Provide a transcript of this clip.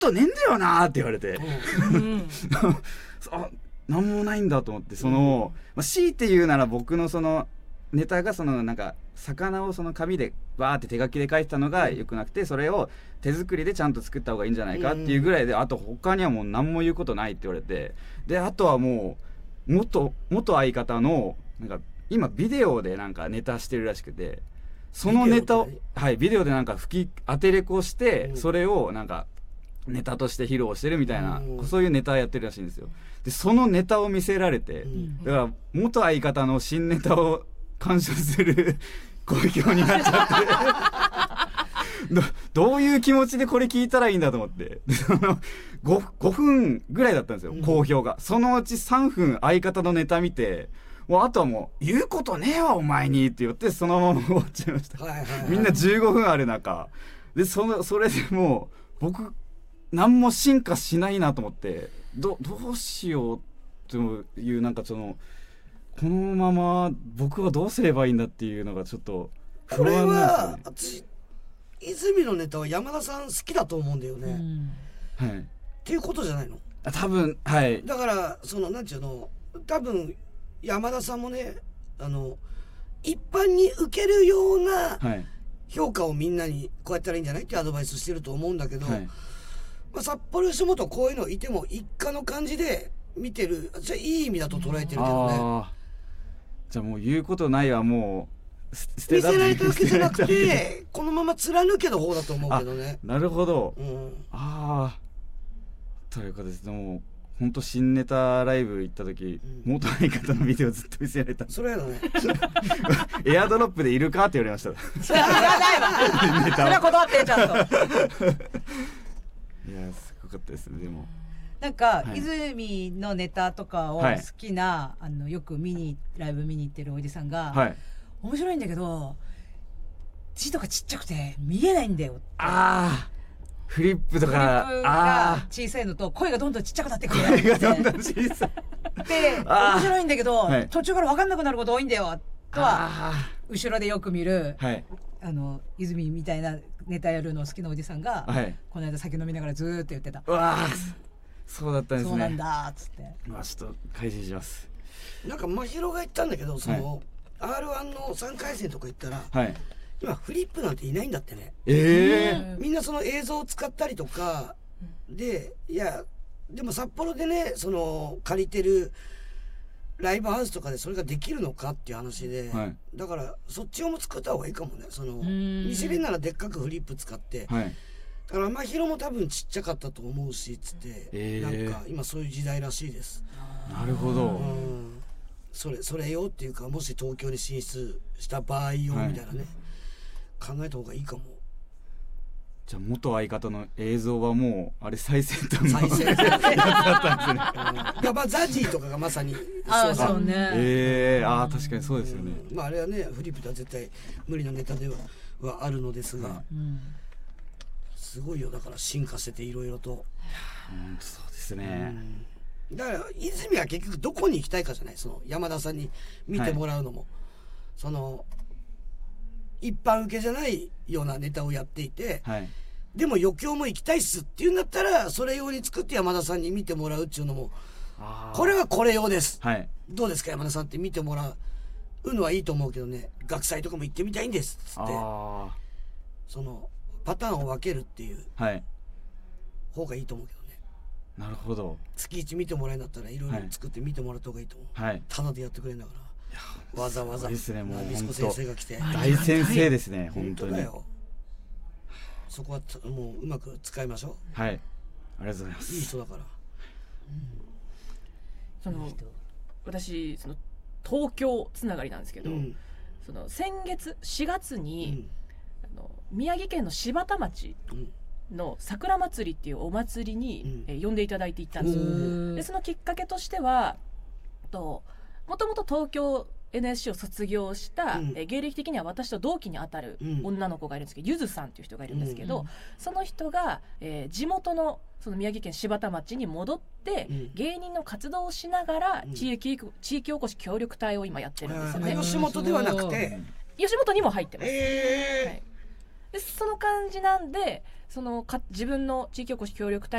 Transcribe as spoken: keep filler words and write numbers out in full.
とねえんだよなって言われて、 うん、 あ、なんもないんだと思って、その、まあ、強いて言うなら僕のそのネタがそのなんか魚をその紙でバーって手書きで書いてたのが良くなくて、それを手作りでちゃんと作った方がいいんじゃないかっていうぐらいで、あと他にはもう何も言うことないって言われて、であとはもう元元相方のなんか今ビデオでなんかネタしてるらしくて、そのネタをはいビデオでなんか吹き当てレコして、それをなんかネタとして披露してるみたいな、そういうネタやってるらしいんですよ。でそのネタを見せられて、だから元相方の新ネタを鑑賞する公共になっちゃってど, どういう気持ちでこれ聞いたらいいんだと思って、その 5, ごふんぐらいだったんですよ、好評が。そのうちさんぷん相方のネタ見て、もうあとはもう言うことねえわお前にって言って、そのまま終わっちゃいました、はいはいはい、みんなじゅうごふんある中で、そのそれでもう僕何も進化しないなと思って、 ど, どうしようという、なんかそのこのまま僕はどうすればいいんだっていうのがちょっと不安なんですよね。 これは泉のネタは山田さん好きだと思うんだよね、 うん、はい、 っていうことじゃないの？ あ、多分はい。 だからそのなんていうの、多分山田さんもね、あの一般に受けるような評価をみんなにこうやったらいいんじゃないってアドバイスしてると思うんだけど、はい、まあ、札幌吉本こういうのいても一家の感じで見てる、じゃあいい意味だと捉えてるけどね。 あ、じゃあもう言うことないはもう捨て見せられたわけじゃなくてこのまま貫けの方だと思うけどね。 なるほど、 うん、 ああ、ということです。でも本当新ネタライブ行った時、うん、元相方のビデオずっと見せられた。 それやだねエアドロップでいるかって言われました。 それはないわそれは断ってちゃんと。いやすごかったですね。でもなんか、はい、泉のネタとかを好きな、はい、あのよく見にライブ見に行ってるおじさんが、はい、面白いんだけど字とかちっちゃくて見えないんだよって。 ああ、フリップとかフリップが小さいのと声がどんどんちっちゃくなってくる。 声がどんどん小さいで面白いんだけど、はい、途中から分かんなくなること多いんだよとは後ろでよく見る、はい、あの泉みたいなネタやるの好きなおじさんが、はい、この間酒飲みながらずーっと言ってた。 うわー、そうだったんですね。 そうなんだっつって。 まあちょっと開示します。 なんか真宙が言ったんだけど、その、はい、アールワン のさんかい戦とか行ったら、はい、今フリップなんていないんだってね。 えー、 みんなその映像を使ったりとかで、いやでも札幌でね、その借りてるライブハウスとかでそれができるのかっていう話で、はい、だからそっちをも作った方がいいかもね。その見せれんならでっかくフリップ使って、はい、だから真宙も多分ちっちゃかったと思うしつって、えー、なんか今そういう時代らしいです。 なるほど、うん、 それそれよっていうか、もし東京に進出した場合よみたいなね、はい、考えた方がいいかも。 じゃあ元相方の映像はもうあれ最先端の最先端だったんですね、うん、いやまあザジーとかがまさにあそうね、 えー、あ確かにそうですよね、 うん、まああれはねフリップでは絶対無理なネタでははあるのですが、うん、すごいよ。だから進化してていろいろと、 うん、そうですね、 うん、だから泉は結局どこに行きたいかじゃない。その山田さんに見てもらうのも、はい、その一般受けじゃないようなネタをやっていて、はい、でも余興も行きたいっすっていうんだったらそれ用に作って山田さんに見てもらうっていうのも、これはこれ用です、はい、どうですか山田さんって見てもらうのはいいと思うけどね、学祭とかも行ってみたいんですっつって、そのパターンを分けるっていう方がいいと思うけどね。 なるほど。 月いち見てもらえるんだったらいろいろ作って見てもらった方がいいと思う、はい、ただでやってくれるんだから。わざわざですね、もうナビスコ先生が来て大先生ですね、本当に。 本当だよ。そこはもううまく使いましょう。はい、ありがとうございます。 いい人だから、うん、 その私その東京つながりなんですけど、うん、その先月しがつに、うん、あの宮城県の柴田町の桜祭りっていうお祭りに、うん、え呼んでいただいていったんですよ。でそのきっかけとしてはともともと東京 エヌエスシー を卒業した、うん、え芸歴的には私と同期にあたる女の子がいるんですけど、ゆずさんっていう人がいるんですけど、うん、その人が、えー、地元のその宮城県柴田町に戻って、うん、芸人の活動をしながら、うん、地域地域おこし協力隊を今やってるんですよね。 吉本ではなくて吉本にも入ってます、 えーはい、 でその感じなんでそのか自分の地域おこし協力隊